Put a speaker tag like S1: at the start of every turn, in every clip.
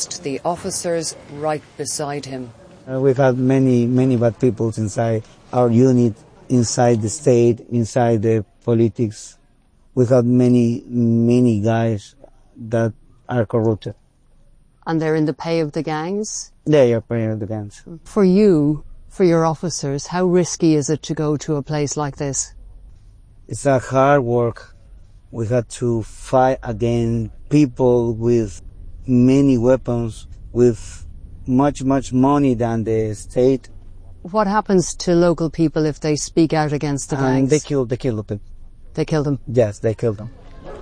S1: trust the officers right beside him.
S2: We've had many bad people inside our unit, inside the state, inside the politics. We've had many guys that are corrupted.
S1: And they're in the pay of the gangs?
S2: They are paying of the gangs.
S1: For you, for your officers, how risky is it to go to a place like this?
S2: It's a hard work. We had to fight against people with many weapons, with much money than the state.
S1: What happens to local people if they speak out against the gangs?
S2: They kill the people.
S1: They kill them?
S2: Yes, they kill them.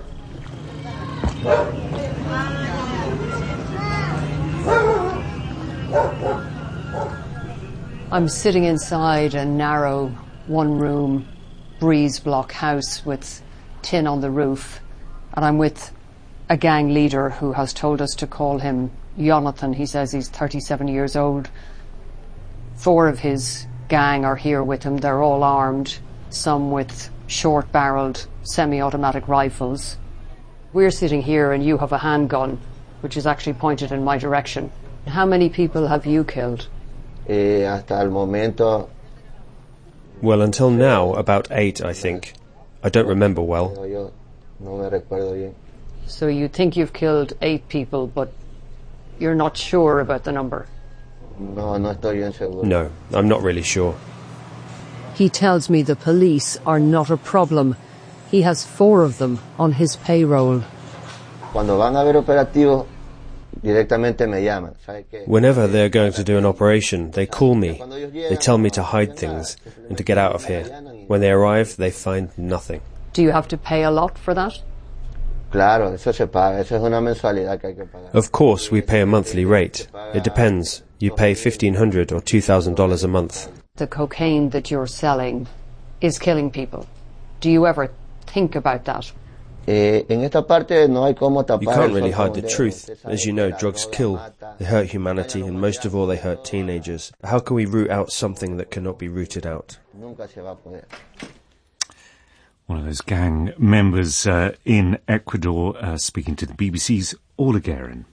S1: I'm sitting inside a narrow, one-room, breeze-block house with tin on the roof, and I'm with a gang leader who has told us to call him Jonathan. He says he's 37 years old. 4 of his gang are here with him. They're all armed, some with short-barreled semi-automatic rifles. We're sitting here and you have a handgun, which is actually pointed in my direction. How many people have you killed?
S3: Hasta el momento.
S4: Well, until now, about 8, I think. I don't remember well.
S3: No me recuerdo bien.
S1: So you think you've killed 8 people, but you're not sure about the number?
S3: No estoy bien seguro.
S4: No, I'm not really sure.
S1: He tells me the police are not a problem. He has 4 of them on his payroll.
S3: Cuando van a haber operativos, directamente me llaman.
S4: Whenever they're going to do an operation, they call me. They tell me to hide things and to get out of here. When they arrive, they find nothing.
S1: Do you have to pay a lot for that?
S3: Claro, eso se paga. Eso es una mensualidad que hay que pagar.
S4: Of course, we pay a monthly rate. It depends. You pay $1,500 or $2,000 a month.
S1: The cocaine that you're selling is killing people. Do you ever think about that?
S3: En esta parte no hay cómo tapar.
S4: You can't really hide the truth. As you know, drugs kill. They hurt humanity, and most of all, they hurt teenagers. How can we root out something that cannot be rooted out?
S3: Nunca se va a poder.
S5: One of those gang members in Ecuador speaking to the BBC's Orla Guerin.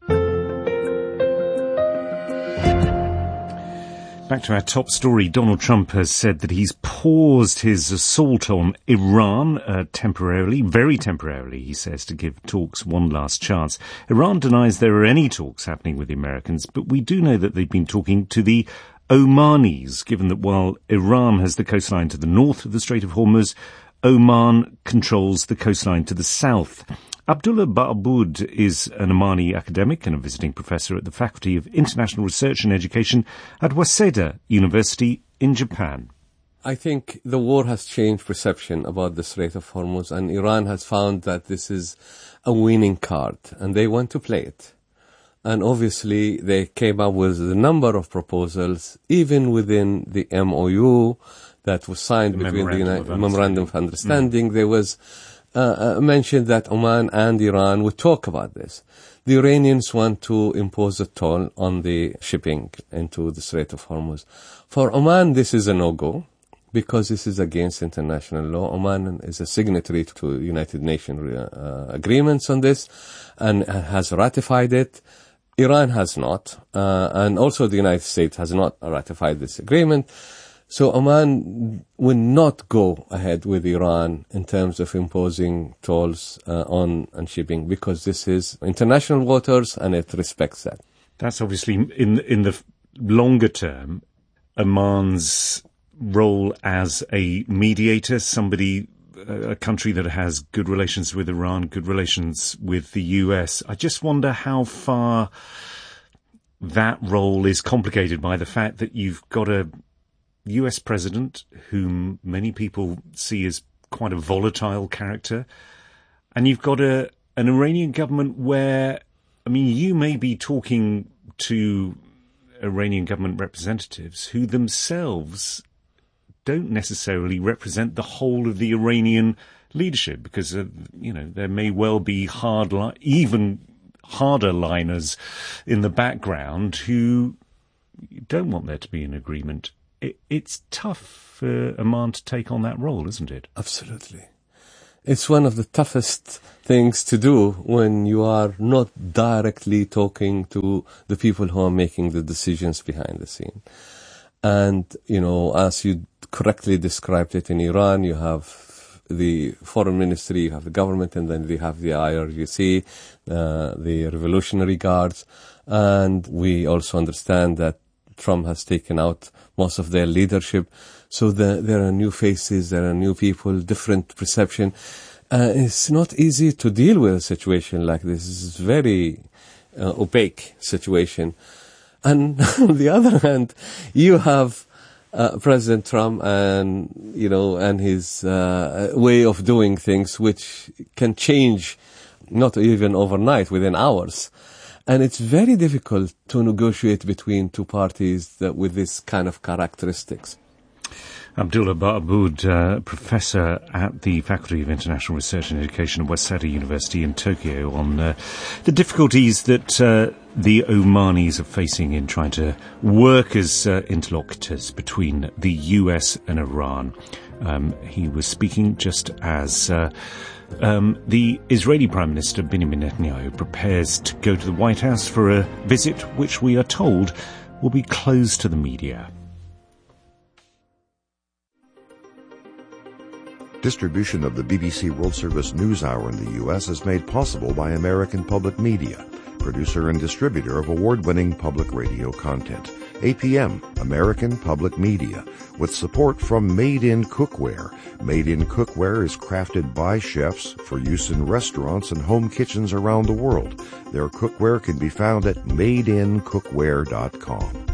S5: Back to our top story. Donald Trump has said that he's paused his assault on Iran temporarily, very temporarily, he says, to give talks one last chance. Iran denies there are any talks happening with the Americans, but we do know that they've been talking to the Omanis, given that while Iran has the coastline to the north of the Strait of Hormuz, Oman controls the coastline to the south. Abdullah Ba'aboud is an Omani academic and a visiting professor at the Faculty of International Research and Education at Waseda University in Japan.
S6: I think the war has changed perception about the Strait of Hormuz, and Iran has found that this is a winning card, and they want to play it. And obviously, they came up with a number of proposals, even within the MOU that was signed between the Memorandum of Understanding. There was mentioned that Oman and Iran would talk about this. The Iranians want to impose a toll on the shipping into the Strait of Hormuz. For Oman, this is a no-go because this is against international law. Oman is a signatory to United Nations agreements on this and has ratified it. Iran has not, and also the United States has not ratified this agreement. So Oman will not go ahead with Iran in terms of imposing tolls on shipping because this is international waters and it respects that.
S5: That's obviously in the longer term, Oman's role as a mediator, a country that has good relations with Iran, good relations with the US. I just wonder how far that role is complicated by the fact that you've got a US president whom many people see as quite a volatile character, and you've got an Iranian government where, I mean, you may be talking to Iranian government representatives who themselves don't necessarily represent the whole of the Iranian leadership, because there may well be even harder liners in the background who don't want there to be an agreement. It's tough for Oman to take on that role, isn't it?
S6: Absolutely. It's one of the toughest things to do when you are not directly talking to the people who are making the decisions behind the scene. And, as you correctly described it, in Iran, you have the foreign ministry, you have the government, and then they have the IRGC, the Revolutionary Guards. And we also understand that Trump has taken out most of their leadership. So there are new faces, there are new people, different perception. It's not easy to deal with a situation like this. It's a very opaque situation. And on the other hand, you have President Trump and his way of doing things, which can change not even overnight, within hours. And it's very difficult to negotiate between two parties with this kind of characteristics.
S5: Abdullah Ba'aboud, professor at the Faculty of International Research and Education at Waseda University in Tokyo, on the difficulties that the Omanis are facing in trying to work as interlocutors between the US and Iran. He was speaking just as the Israeli Prime Minister Benjamin Netanyahu prepares to go to the White House for a visit which we are told will be closed to the media.
S7: Distribution of the BBC World Service News Hour in the U.S. is made possible by American Public Media, producer and distributor of award-winning public radio content. APM, American Public Media, with support from Made in Cookware. Made in Cookware is crafted by chefs for use in restaurants and home kitchens around the world. Their cookware can be found at madeincookware.com.